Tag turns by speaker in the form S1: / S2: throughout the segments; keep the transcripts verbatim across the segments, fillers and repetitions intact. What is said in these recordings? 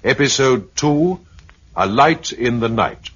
S1: Episode two, A Light in the Night.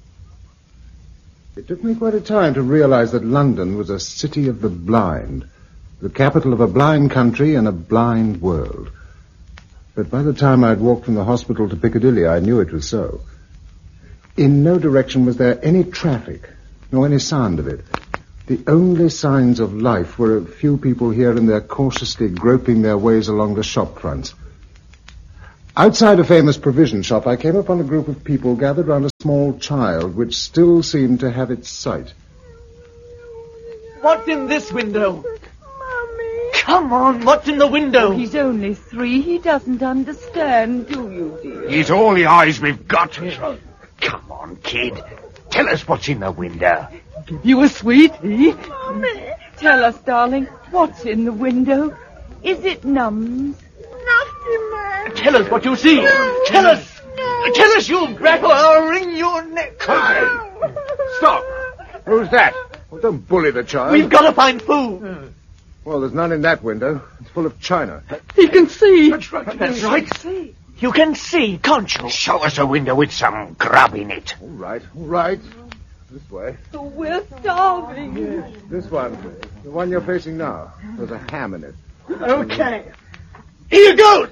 S2: It took me quite a time to realize that London was a city of the blind, the capital of a blind country and a blind world. But by the time I'd walked from the hospital to Piccadilly, I knew it was so. In no direction was there any traffic, nor any sound of it. The only signs of life were a few people here and there cautiously groping their ways along the shop fronts. Outside a famous provision shop, I came upon a group of people gathered round a small child, which still seemed to have its sight.
S3: What's in this window?
S4: Mummy.
S3: Come on, what's in the window?
S4: Oh, he's only three. He doesn't understand, do you, dear?
S5: He's all the eyes we've got. Come on, kid. Tell us what's in the window.
S4: Give you a sweetie. Mummy. Tell us, darling, what's in the window? Is it Nums?
S3: Nothing, man. Tell us what you see. No. Tell us. No. Tell us, you brat, or I'll wring your neck.
S2: Okay. Stop. Who's that? Well, don't bully the child.
S3: We've got to find food.
S2: Well, there's none in that window. It's full of china.
S4: He can see.
S3: That's right. That's right.
S4: See.
S3: You can see, can't you?
S5: Show us a window with some grub in it.
S2: All right, all right. This way.
S4: Oh, we're starving.
S2: Yes. This one. The one you're facing now. There's a ham in it.
S3: Okay. Here you go.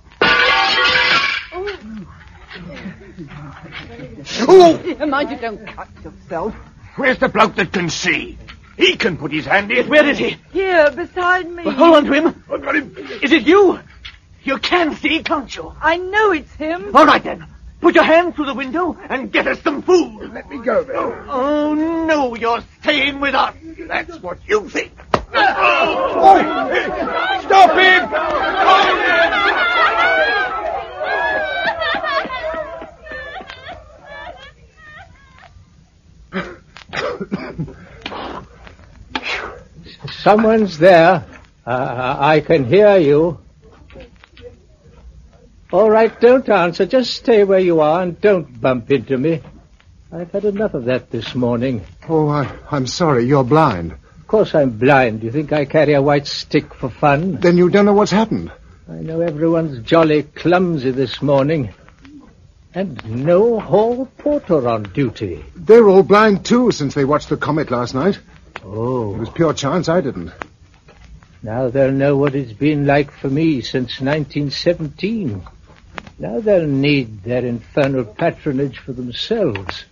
S4: Oh.
S5: Oh.
S4: Mind you don't cut yourself.
S5: Where's the bloke that can see? He can put his hand in.
S3: Where is he?
S4: Here, beside me.
S3: Well, hold on to him. I've got him. Is it you? You can see, can't you?
S4: I know it's him.
S3: All right, then. Put your hand through the window and get us some food.
S2: Let me go, then.
S3: Oh, no, you're staying with us.
S5: That's what you think.
S2: Oh! Hey, stop him!
S6: Someone's there. Uh, I can hear you. All right, don't answer. Just stay where you are and don't bump into me. I've had enough of that this morning.
S2: Oh, I, I'm sorry. You're blind.
S6: Of course I'm blind. You think I carry a white stick for fun?
S2: Then you don't know what's happened.
S6: I know everyone's jolly clumsy this morning. And no hall porter on duty.
S2: They're all blind, too, since they watched the comet last night.
S6: Oh.
S2: It was pure chance I didn't.
S6: Now they'll know what it's been like for me since nineteen seventeen. Now they'll need their infernal patronage for themselves.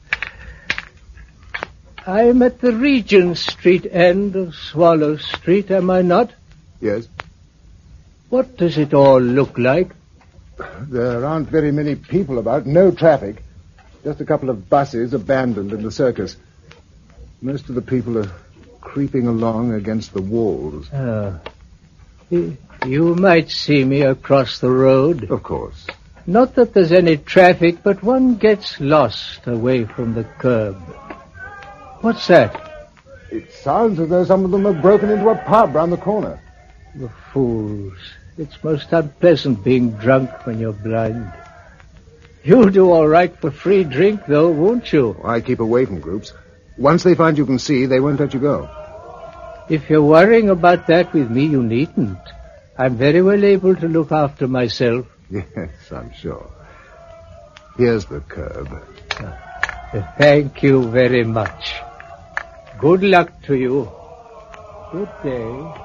S6: I'm at the Regent Street end of Swallow Street, am I not?
S2: Yes.
S6: What does it all look like?
S2: There aren't very many people about, no traffic. Just a couple of buses abandoned in the circus. Most of the people are creeping along against the walls.
S6: Oh. You might see me across the road.
S2: Of course.
S6: Not that there's any traffic, but one gets lost away from the curb. What's that?
S2: It sounds as though some of them have broken into a pub round the corner.
S6: The fools. It's most unpleasant being drunk when you're blind. You'll do all right for free drink, though, won't you?
S2: I keep away from groups. Once they find you can see, they won't let you go.
S6: If you're worrying about that with me, you needn't. I'm very well able to look after myself.
S2: Yes, I'm sure. Here's the curb.
S6: Uh, thank you very much. Good luck to you. Good day.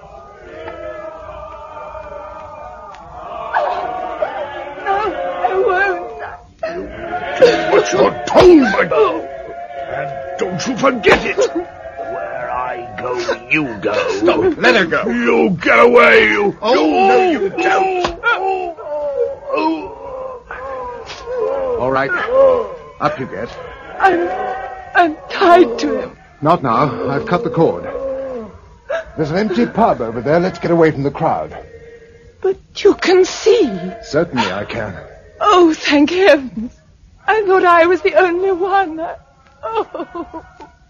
S5: What you're told, my... And don't you forget it. Where I go, you go.
S2: Stop it. Let her go.
S5: You get away, you.
S2: Oh,
S5: you no, you don't.
S2: All right. Up you get.
S4: I'm... I'm tied to him.
S2: Not now. I've cut the cord. There's an empty pub over there. Let's get away from the crowd.
S4: But you can see.
S2: Certainly I can.
S4: Oh, thank heavens. I thought I was the only one. I... Oh.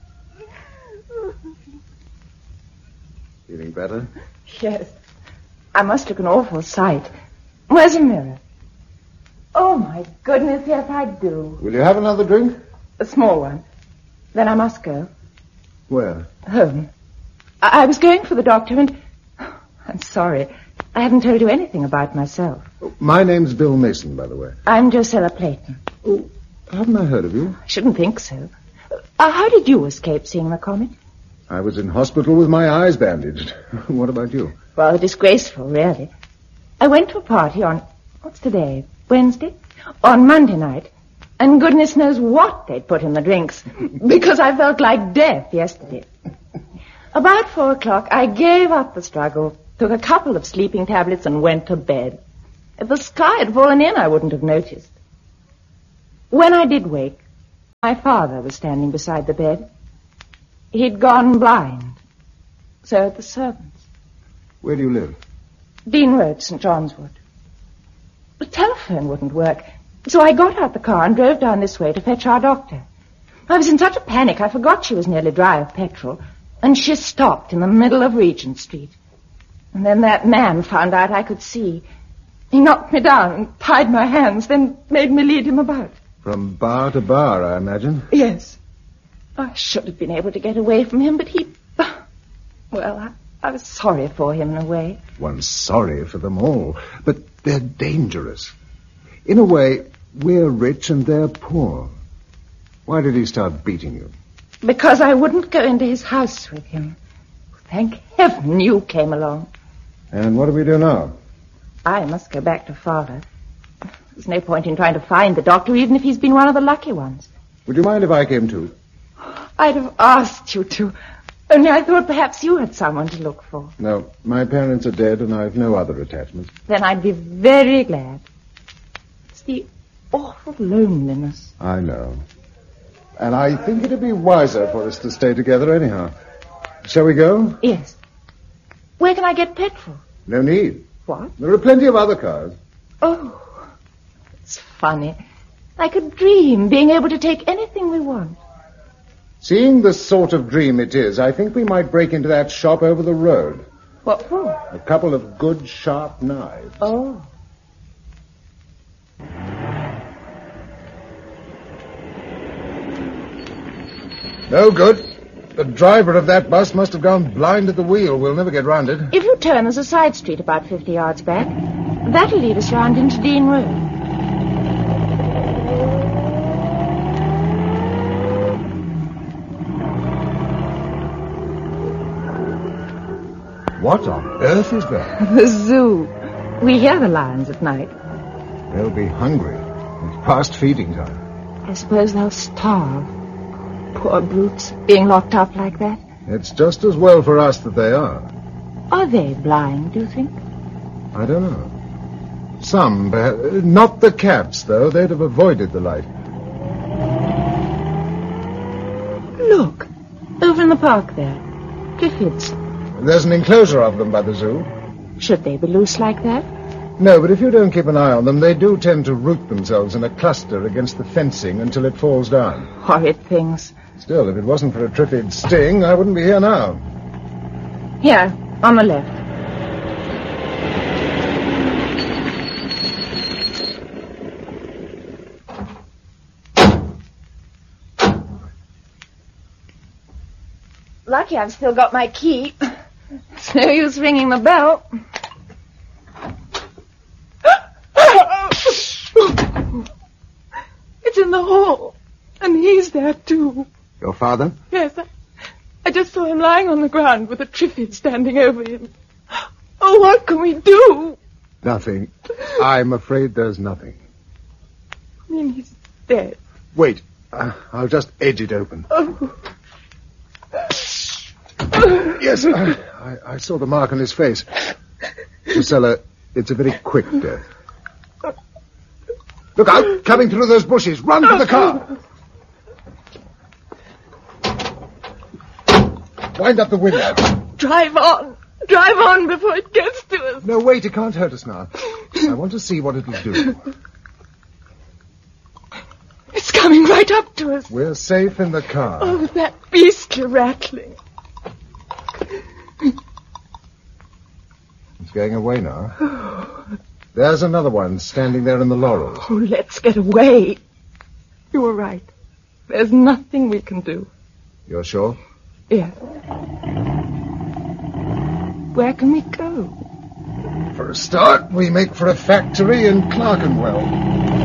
S2: Feeling better?
S4: Yes. I must look an awful sight. Where's a mirror? Oh, my goodness, yes, I do.
S2: Will you have another drink?
S4: A small one. Then I must go.
S2: Where?
S4: Home. I, I was going for the doctor and... Oh, I'm sorry. I haven't told you anything about myself.
S2: My name's Bill Mason, by the way.
S4: I'm Drusilla Clayton.
S2: Oh, haven't I heard of you?
S4: I shouldn't think so. Uh, how did you escape seeing the comet?
S2: I was in hospital with my eyes bandaged. What about you?
S4: Well, disgraceful, really. I went to a party on, what's today, Wednesday? On Monday night. And goodness knows what they'd put in the drinks, because I felt like death yesterday. About four o'clock, I gave up the struggle, took a couple of sleeping tablets, and went to bed. If the sky had fallen in, I wouldn't have noticed. When I did wake, my father was standing beside the bed. He'd gone blind. So had the servants.
S2: Where do you live?
S4: Dean Road, Saint John's Wood. The telephone wouldn't work, so I got out the car and drove down this way to fetch our doctor. I was in such a panic, I forgot she was nearly dry of petrol, and she stopped in the middle of Regent Street. And then that man found out I could see. He knocked me down and tied my hands, then made me lead him about.
S2: From bar to bar, I imagine.
S4: Yes. I should have been able to get away from him, but he... Well, I, I was sorry for him in a way.
S2: One's sorry for them all, but they're dangerous. In a way, we're rich and they're poor. Why did he start beating you?
S4: Because I wouldn't go into his house with him. Thank heaven you came along.
S2: And what do we do now?
S4: I must go back to Father. There's no point in trying to find the doctor, even if he's been one of the lucky ones.
S2: Would you mind if I came too?
S4: I'd have asked you to. Only I thought perhaps you had someone to look for.
S2: No, my parents are dead and I've no other attachments.
S4: Then I'd be very glad. It's the awful loneliness.
S2: I know. And I think it'd be wiser for us to stay together anyhow. Shall we go?
S4: Yes. Where can I get petrol?
S2: No need.
S4: What?
S2: There are plenty of other cars.
S4: Oh, it's funny. Like a dream, being able to take anything we want.
S2: Seeing the sort of dream it is, I think we might break into that shop over the road.
S4: What for?
S2: A couple of good, sharp knives.
S4: Oh.
S2: No good. The driver of that bus must have gone blind at the wheel. We'll never get round it.
S4: If you turn, there's a side street about fifty yards back. That'll lead us round into Dean Road.
S2: What on earth is that?
S4: The zoo. We hear the lions at night.
S2: They'll be hungry. It's past feeding time.
S4: I suppose they'll starve. Poor brutes, being locked up like that.
S2: It's just as well for us that they are.
S4: Are they blind, do you think?
S2: I don't know. Some, perhaps. Not the cats, though. They'd have avoided the light.
S4: Look, over in the park there. Cliffords.
S2: There's an enclosure of them by the zoo.
S4: Should they be loose like that?
S2: No, but if you don't keep an eye on them, they do tend to root themselves in a cluster against the fencing until it falls down.
S4: Horrid things.
S2: Still, if it wasn't for a Triffid sting, I wouldn't be here now.
S4: Here, on the left. Lucky I've still got my key. It's no use ringing the bell. It's in the hall. And he's there, too.
S2: Your father?
S4: Yes, I, I just saw him lying on the ground with a Triffid standing over him. Oh, what can we do?
S2: Nothing. I'm afraid there's nothing.
S4: I mean, he's dead.
S2: Wait. Uh, I'll just edge it open.
S4: Oh.
S2: Yes, I, I, I saw the mark on his face. Drusilla, it's a very quick death. Look out! Coming through those bushes! Run for the car! Wind up the window.
S4: Drive on! Drive on before it gets to us!
S2: No, wait, it can't hurt us now. I want to see what it'll do.
S4: It's coming right up to us.
S2: We're safe in the car.
S4: Oh, that beastly rattling.
S2: It's going away now. There's another one standing there in the laurels.
S4: Oh, let's get away. You were right. There's nothing we can do.
S2: You're sure?
S4: Yes. Where can we go?
S2: For a start, we make for a factory in Clerkenwell.